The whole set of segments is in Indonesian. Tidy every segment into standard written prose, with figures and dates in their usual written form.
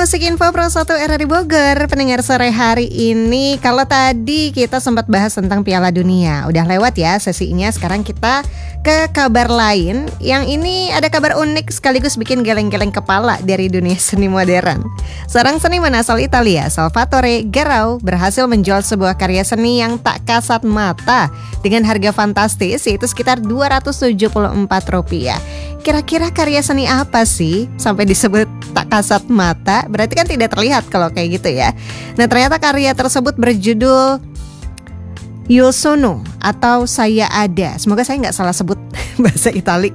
Musik Info Pro 1 era di Bogor. Pendengar sore hari ini, kalau tadi kita sempat bahas tentang Piala Dunia, udah lewat ya sesinya. Sekarang kita ke kabar lain. Yang ini ada kabar unik sekaligus bikin geleng-geleng kepala dari dunia seni modern. Seorang seniman asal Italia, Salvatore Garau, berhasil menjual sebuah karya seni yang tak kasat mata dengan harga fantastis, yaitu sekitar Rp274. Kira-kira karya seni apa sih sampai disebut tak kasat mata? Berarti kan tidak terlihat kalau kayak gitu ya. Nah, ternyata karya tersebut berjudul Io Sono atau Saya Ada. Semoga saya nggak salah sebut bahasa Itali.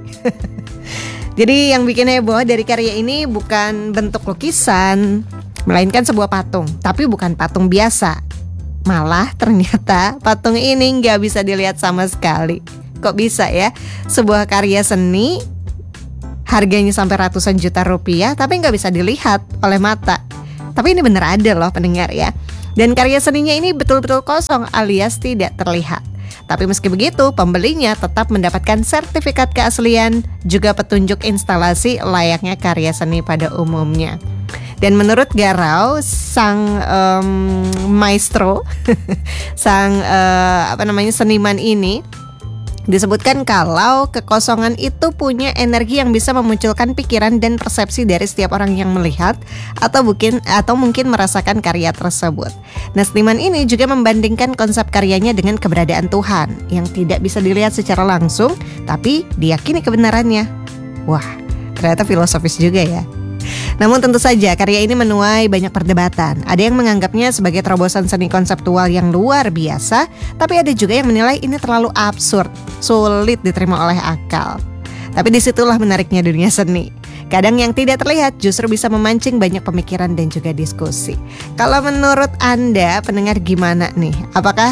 Jadi yang bikin heboh dari karya ini bukan bentuk lukisan, melainkan sebuah patung. Tapi bukan patung biasa. Malah ternyata patung ini nggak bisa dilihat sama sekali. Kok bisa ya? Sebuah karya seni harganya sampai ratusan juta rupiah, tapi nggak bisa dilihat oleh mata. Tapi ini bener ada loh pendengar ya. Dan karya seninya ini betul-betul kosong alias tidak terlihat. Tapi meski begitu, pembelinya tetap mendapatkan sertifikat keaslian, juga petunjuk instalasi layaknya karya seni pada umumnya. Dan menurut Garau, sang maestro, sang seniman ini, disebutkan kalau kekosongan itu punya energi yang bisa memunculkan pikiran dan persepsi dari setiap orang yang melihat atau mungkin merasakan karya tersebut. Nah, seniman ini juga membandingkan konsep karyanya dengan keberadaan Tuhan yang tidak bisa dilihat secara langsung, tapi diyakini kebenarannya. Wah, ternyata filosofis juga ya. Namun tentu saja karya ini menuai banyak perdebatan. Ada yang menganggapnya sebagai terobosan seni konseptual yang luar biasa, tapi ada juga yang menilai ini terlalu absurd, sulit diterima oleh akal. Tapi disitulah menariknya dunia seni. Kadang yang tidak terlihat justru bisa memancing banyak pemikiran dan juga diskusi. Kalau menurut Anda, pendengar, gimana nih? Apakah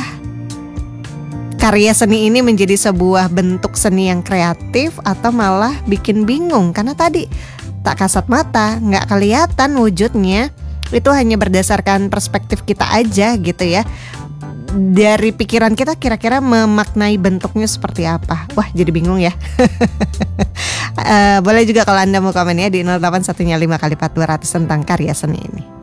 karya seni ini menjadi sebuah bentuk seni yang kreatif atau malah bikin bingung? Karena tadi tak kasat mata, nggak kelihatan wujudnya. Itu hanya berdasarkan perspektif kita aja gitu ya. Dari pikiran kita kira-kira memaknai bentuknya seperti apa. Wah, jadi bingung ya. Boleh juga kalau Anda mau komen ya di 0815 kali 4200 tentang karya seni ini.